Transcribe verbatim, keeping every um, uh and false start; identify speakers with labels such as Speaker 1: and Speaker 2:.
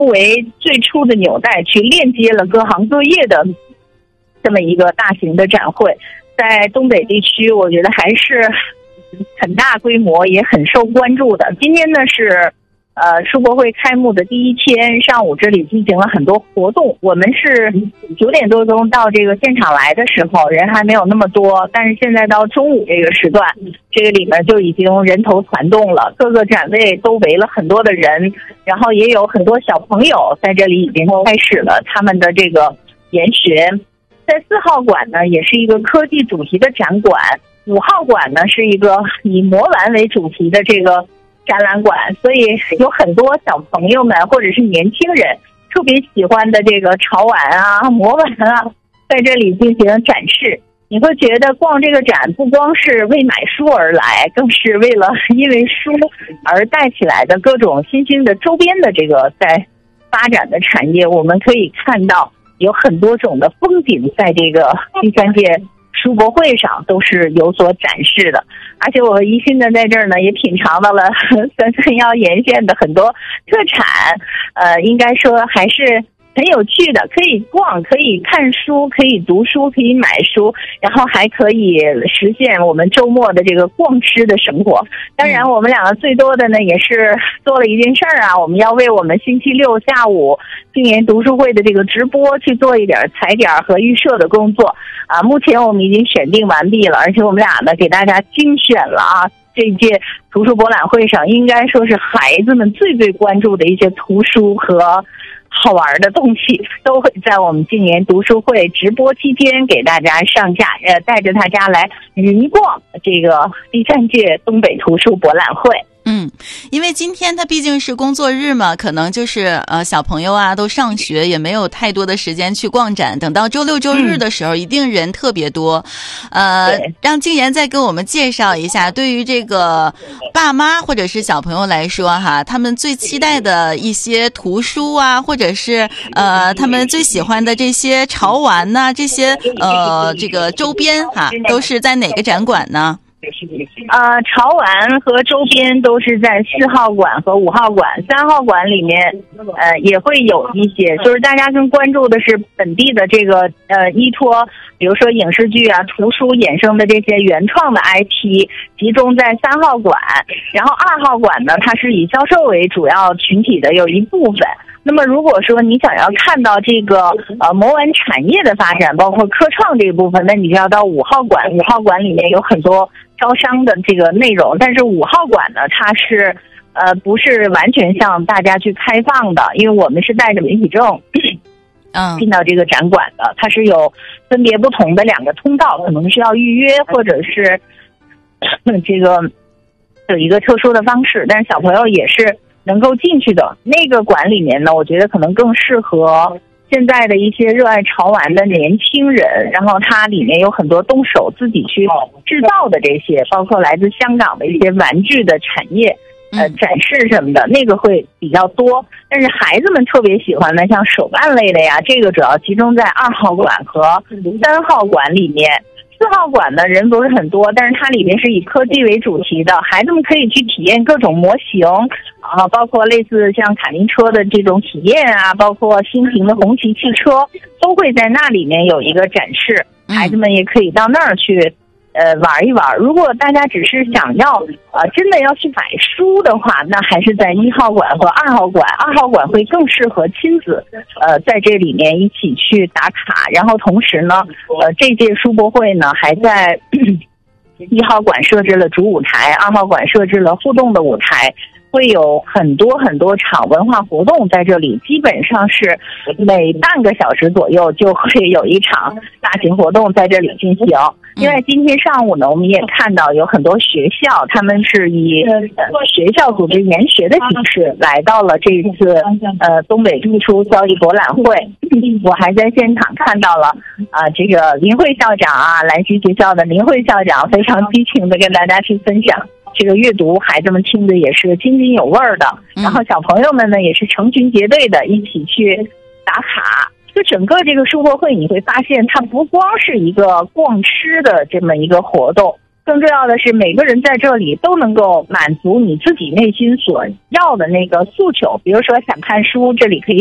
Speaker 1: 为最初的纽带，去链接了各行各业的这么一个大型的展会。在东北地区，我觉得还是很大规模，也很受关注的。今天呢是呃书博会开幕的第一天，上午这里进行了很多活动。我们是九点多钟到这个现场来的时候，人还没有那么多，但是现在到中午这个时段，这个里面就已经人头攒动了，各个展位都围了很多的人，然后也有很多小朋友在这里已经开始了他们的这个研学。在四号馆呢，也是一个科技主题的展馆，五号馆呢是一个以魔玩为主题的这个展览馆，所以有很多小朋友们或者是年轻人特别喜欢的这个潮玩啊、魔玩啊，在这里进行展示。你会觉得逛这个展不光是为买书而来，更是为了因为书而带起来的各种新兴的周边的这个在发展的产业。我们可以看到有很多种的风景在这个第三届书博会上都是有所展示的。而且我一心的在这儿呢，也品尝到了三三幺沿线的很多特产，呃，应该说还是很有趣的，可以逛，可以看书，可以读书，可以买书，然后还可以实现我们周末的这个逛吃的生活。当然我们两个最多的呢也是做了一件事儿啊，我们要为我们星期六下午青年读书会的这个直播去做一点踩点和预设的工作啊。目前我们已经选定完毕了，而且我们俩呢给大家精选了啊，这一届图书博览会上应该说是孩子们最最关注的一些图书和好玩的东西，都会在我们今年读书会直播期间给大家上架，呃，带着大家来云逛这个第三届东北图书博览会。
Speaker 2: 嗯，因为今天它毕竟是工作日嘛，可能就是呃小朋友啊都上学，也没有太多的时间去逛展。等到周六周日的时候，嗯、一定人特别多。呃，让静妍再给我们介绍一下，对于这个爸妈或者是小朋友来说哈，他们最期待的一些图书啊，或者是呃他们最喜欢的这些潮玩呐、啊，这些呃这个周边哈、啊，都是在哪个展馆呢？
Speaker 1: 呃，潮玩和周边都是在四号馆和五号馆，三号馆里面，呃，也会有一些，就是大家更关注的是本地的这个呃依托，比如说影视剧啊、图书衍生的这些原创的 I P， 集中在三号馆，然后二号馆呢，它是以销售为主要群体的有一部分。那么如果说你想要看到这个呃魔玩产业的发展，包括科创这一部分，那你就要到五号馆。五号馆里面有很多招商的这个内容，但是五号馆呢，它是呃不是完全向大家去开放的，因为我们是带着媒体证嗯进到这个展馆的，它是有分别不同的两个通道，可能是要预约或者是这个有一个特殊的方式，但是小朋友也是能够进去的。那个馆里面呢，我觉得可能更适合现在的一些热爱潮玩的年轻人，然后它里面有很多动手自己去制造的这些，包括来自香港的一些玩具的产业呃展示什么的，那个会比较多。但是孩子们特别喜欢的像手办类的呀，这个主要集中在二号馆和三号馆里面。四号馆呢人不是很多，但是它里面是以科技为主题的，孩子们可以去体验各种模型啊，包括类似像卡丁车的这种体验啊，包括新型的红旗汽车都会在那里面有一个展示，孩子们也可以到那儿去呃玩一玩。如果大家只是想要呃真的要去买书的话，那还是在一号馆和二号馆，二号馆会更适合亲子呃在这里面一起去打卡。然后同时呢呃这届书博会呢还在一号馆设置了主舞台，二号馆设置了互动的舞台，会有很多很多场文化活动在这里，基本上是每半个小时左右就会有一场大型活动在这里进行。因为今天上午呢，我们也看到有很多学校，他们是以呃学校组织研学的形式来到了这一次呃东北图书交易博览会。我还在现场看到了啊、呃，这个林慧校长啊，兰溪学校的林慧校长非常激情的跟大家去分享这个阅读，孩子们听的也是津津有味的，然后小朋友们呢也是成群结队的一起去打卡。就整个这个书博会你会发现它不光是一个逛吃的这么一个活动， 更重要的是每个人在这里都能够满足你自己内心所要的那个诉求，比如说想看书，这里可以